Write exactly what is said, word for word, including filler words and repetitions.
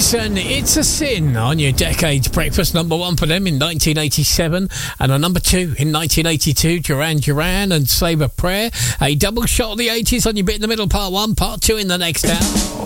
Jackson, It's a Sin on your Decades Breakfast. Number one for them in nineteen eighty-seven, and a number two in nineteen eighty-two, Duran Duran and Save a Prayer. A double shot of the eighties on your Bit in the Middle, part one, part two in the next hour.